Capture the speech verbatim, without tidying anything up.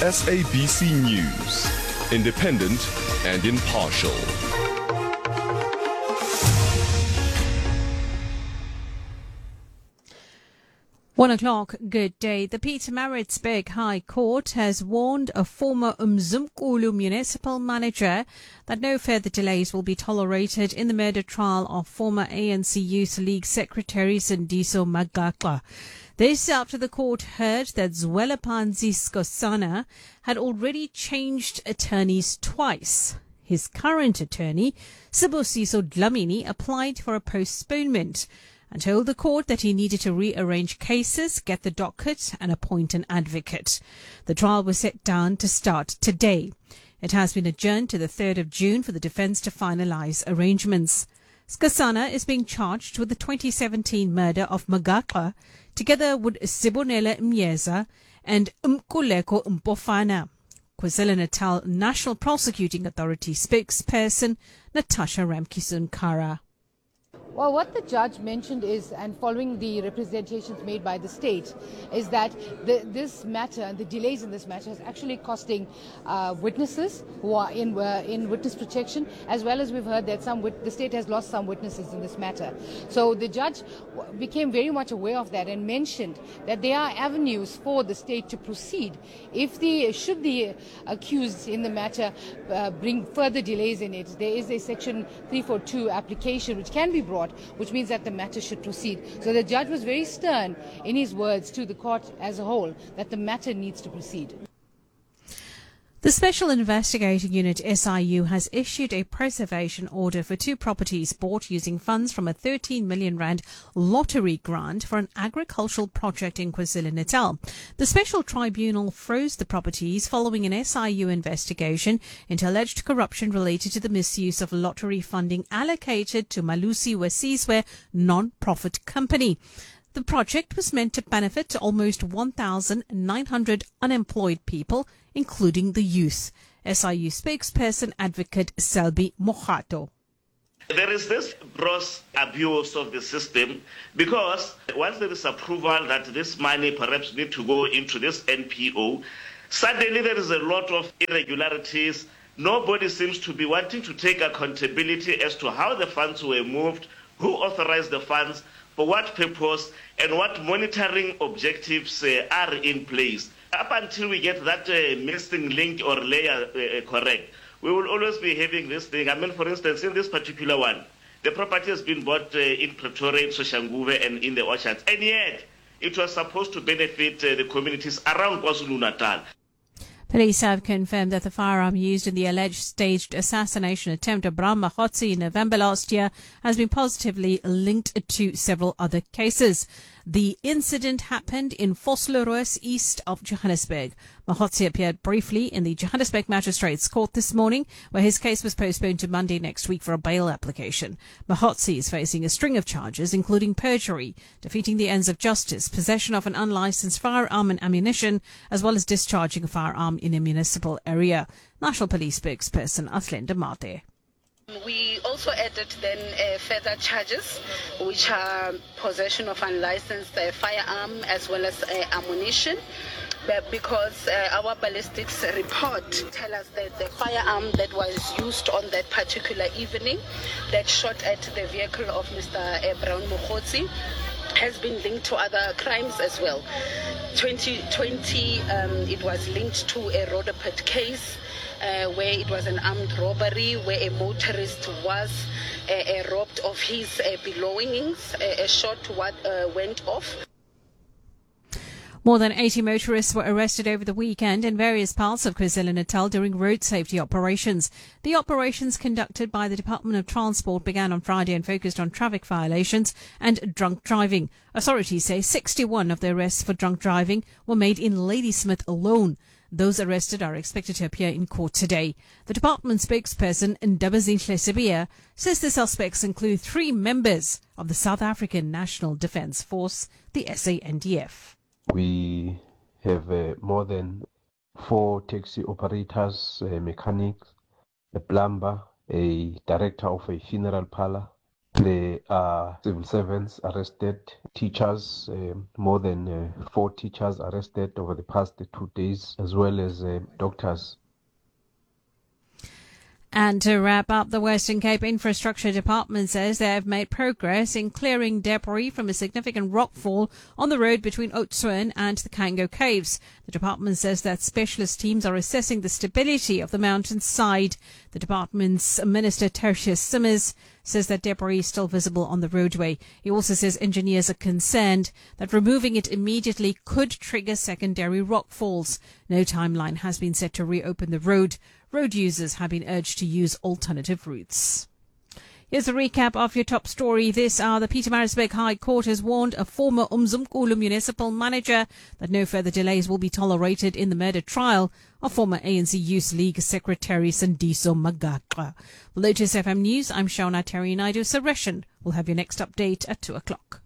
S A B C News, independent and impartial. One o'clock, good day. The Pietermaritzburg High Court has warned a former Umzimkulu municipal manager that no further delays will be tolerated in the murder trial of former A N C Youth League Secretary Sindiso Magaqa. This after the court heard that Zwelapanzi Skosana had already changed attorneys twice. His current attorney, Sibusiso Dlamini, applied for a postponement and told the court that he needed to rearrange cases, get the docket and appoint an advocate. The trial was set down to start today. It has been adjourned to the third of June for the defence to finalise arrangements. Skosana is being charged with the twenty seventeen murder of Magaqa, together with Sibonela Mnyeza and Mkuleko Mpofana. KwaZulu-Natal National Prosecuting Authority spokesperson Natasha Ramkissoon-Kara. Well, what the judge mentioned is, and following the representations made by the state, is that the, this matter and the delays in this matter is actually costing uh, witnesses who are in uh, in witness protection, as well as we've heard that some wit- the state has lost some witnesses in this matter. So the judge w- became very much aware of that and mentioned that there are avenues for the state to proceed if the should the accused in the matter uh, bring further delays in it. There is a section three forty-two application which can be brought, which means that the matter should proceed. So the judge was very stern in his words to the court as a whole that the matter needs to proceed. The Special Investigating Unit S I U has issued a preservation order for two properties bought using funds from a thirteen million rand lottery grant for an agricultural project in KwaZulu-Natal. The Special Tribunal froze the properties following an S I U investigation into alleged corruption related to the misuse of lottery funding allocated to Malusi Wesizwe non-profit company. The project was meant to benefit almost one thousand nine hundred unemployed people, including the youth. S I U spokesperson advocate Selby Mohato. There is this gross abuse of the system because once there is approval that this money perhaps need to go into this N P O, suddenly there is a lot of irregularities. Nobody seems to be wanting to take accountability as to how the funds were moved, who authorized the funds, for what purpose, and what monitoring objectives uh, are in place. Up until we get that uh, missing link or layer uh, correct, we will always be having this thing. I mean, for instance, in this particular one, the property has been bought uh, in Pretoria, in Soshanguve, and in the orchards, and yet it was supposed to benefit uh, the communities around KwaZulu-Natal. Police have confirmed that the firearm used in the alleged staged assassination attempt of Bram Mahotsi in November last year has been positively linked to several other cases. The incident happened in Vosloorus, east of Johannesburg. Mahotsi appeared briefly in the Johannesburg Magistrates Court this morning, where his case was postponed to Monday next week for a bail application. Mahotsi is facing a string of charges, including perjury, defeating the ends of justice, possession of an unlicensed firearm and ammunition, as well as discharging a firearm in a municipal area. National Police spokesperson Athlenda Mate. We also added then uh, further charges, which are possession of unlicensed uh, firearm as well as uh, ammunition, but because uh, our ballistics report tell us that the firearm that was used on that particular evening that shot at the vehicle of Mister Brown Mahotsi has been linked to other crimes as well. twenty twenty, um, it was linked to a Rhodoped case, Uh, where it was an armed robbery, where a motorist was uh, uh, robbed of his uh, belongings. Uh, a shot what, uh, went off. More than eighty motorists were arrested over the weekend in various parts of KwaZulu-Natal during road safety operations. The operations conducted by the Department of Transport began on Friday and focused on traffic violations and drunk driving. Authorities say sixty-one of the arrests for drunk driving were made in Ladysmith alone. Those arrested are expected to appear in court today. The department spokesperson, Ndabazinhle Sibiya, says the suspects include three members of the South African National Defence Force, the S A N D F. We have uh, more than four taxi operators, uh, mechanics, a plumber, a director of a funeral parlor, There are civil servants arrested, teachers, um, more than uh, four teachers arrested over the past two days, as well as uh, doctors. And to wrap up, the Western Cape Infrastructure Department says they have made progress in clearing debris from a significant rockfall on the road between Oudtshoorn and the Kango Caves. The department says that specialist teams are assessing the stability of the mountainside. The department's Minister Tertius Simmers says that debris is still visible on the roadway. He also says engineers are concerned that removing it immediately could trigger secondary rockfalls. No timeline has been set to reopen the road. Road users have been urged to use alternative routes. Here's a recap of your top story this hour. The Pietermaritzburg High Court has warned a former Umzimkhulu municipal manager that no further delays will be tolerated in the murder trial of former A N C Youth League Secretary Sandiso Magaqa. For Lotus F M News, I'm Shona Terry Naidu. Sureshan will have your next update at two o'clock.